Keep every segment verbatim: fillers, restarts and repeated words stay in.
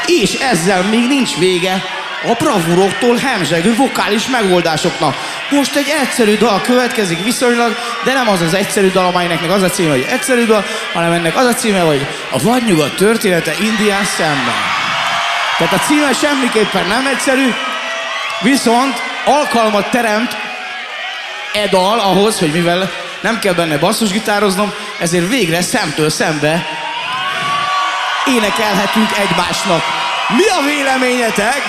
És ezzel még nincs vége a bravúroktól hemzsegő vokális megoldásoknak. Most egy egyszerű dal következik viszonylag, de nem az az egyszerű dal, amelynek az a címe, hogy egyszerű dal, hanem ennek az a címe, hogy a vadnyugat története Indián szemben. Tehát a címe semmiképpen nem egyszerű, viszont alkalmat teremt e dal ahhoz, hogy mivel nem kell benne basszusgitároznom, ezért végre szemtől szembe énekelhetünk egymásnak. Mi a véleményetek?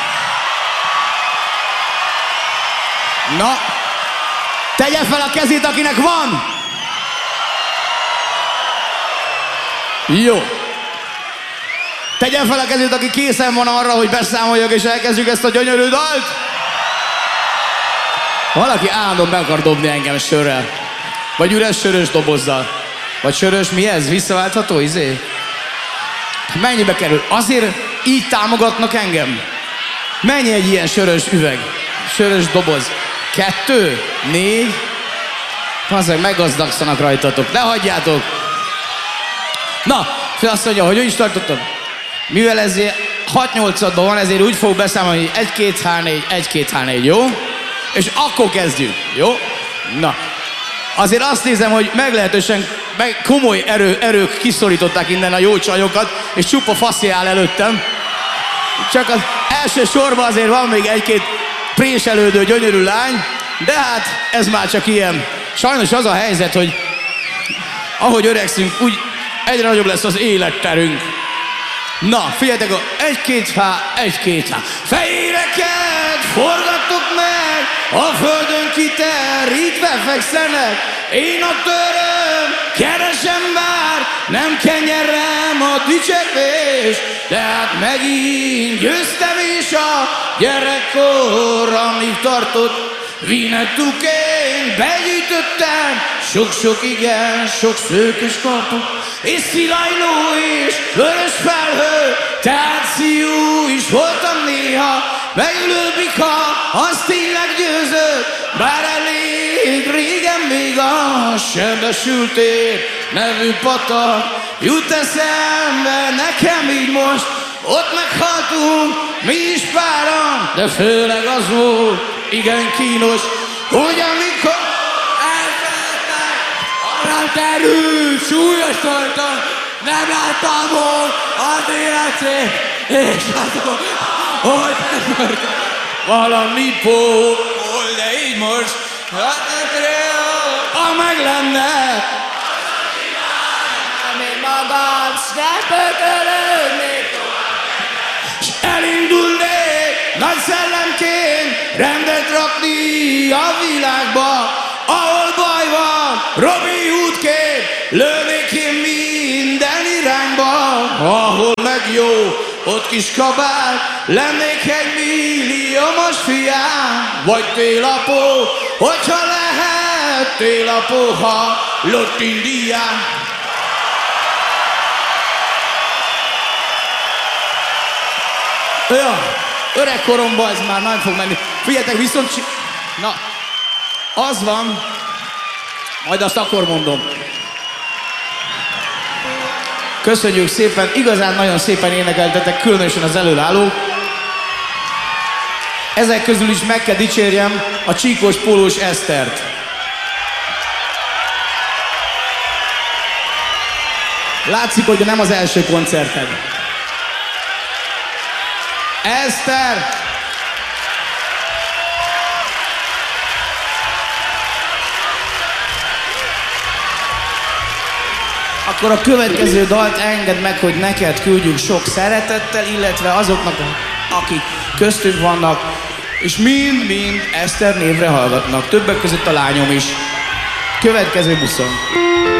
Na, tegye fel a kezét, akinek van! Jó. Tegye fel a kezét, aki készen van arra, hogy beszámoljak és elkezdjük ezt a gyönyörű dalt. Valaki állandóan be akar dobni engem sörrel. Vagy üres sörös dobozzal. Vagy sörös, mi ez? Visszaváltható, izé? Mennyibe kerül? Azért így támogatnak engem? Mennyi egy ilyen sörös üveg? Sörös doboz? Kettő? Négy? Azért meggazdagszanak rajtatok. Ne hagyjátok! Na, fél azt mondja, hogy úgy is tartottam. Mivel ez hat-nyolcadban van, ezért úgy fog beszámolni, hogy egy két há négy, egy két há négy, jó? És akkor kezdjük, jó? Na. Azért azt nézem, hogy meglehetősen meg komoly erő, erők kiszorították innen a jó csajokat, és csupa faszi áll előttem. Csak az első sorban azért van még egy-két préselődő gyönyörű lány, de hát ez már csak ilyen. Sajnos az a helyzet, hogy ahogy öregszünk, úgy egyre nagyobb lesz az életterünk. Na, figyeljetek, egy-két há, egy-két há. Fejéreket forgattok meg, a földön kiterítve fekszenek. Én a töröm, keresem bár, nem kenyerem a dicsekvés, de hát megint győztem és a gyerekkor, amíg tartott Vinettukén begyűjtöttem sok-sok igen, sok szőkös kaput, és szilajló és vörös felhő, tehát szíjú is voltam néha, megülő bika, az tényleg győzött, bár elég régen még a Sebesültér nevű patak jut eszembe nekem így most, ott meghaltunk mi is páran, de főleg az volt igen kínos, hogy amikor elfeledtek, arra terült, súlyos tartan, nem láttam volna az életét, és azon, hogy megmörtem valami pól, de így most, ha meg lenne, én magam, szkepökölődnék, s elindulnék nagy szellemként rendet rakni a világba, ahol baj van, Robin Hoodként lőnék én minden irányba, ahol meg jó, ott kis kabát, lennék egy milliómos fiám, vagy télapó, hogyha lehet télapó, ha lott Indián. Ja, öregkoromban ez már nem fog menni. Figyeljetek, viszont... Na, az van, majd azt akkor mondom. Köszönjük szépen, igazán nagyon szépen énekeltetek, különösen az előállók. Ezek közül is meg kell dicsérjem a csíkos pólós Esztert. Látszik, hogy nem az első koncerted. Eszter! Akkor a következő dalt engedd meg, hogy neked küldjük sok szeretettel, illetve azoknak, akik köztünk vannak, és mind-mind Eszter névre hallgatnak. Többek között a lányom is. Következő buszon.